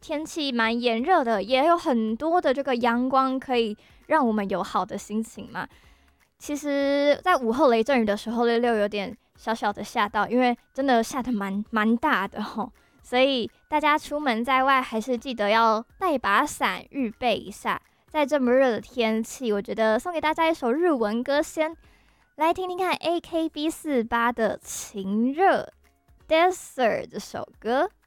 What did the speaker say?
天气蛮炎热的，也有很多的这个阳光可以让我们有好的心情嘛。其实，在午后雷阵雨的时候，六六有点小小的吓到，因为真的下的蛮大的吼，所以大家出门在外还是记得要带把伞，预备一下。在这么热的天气，我觉得送给大家一首日文歌先，来听听看 AKB48的《情热》Desert 这首歌。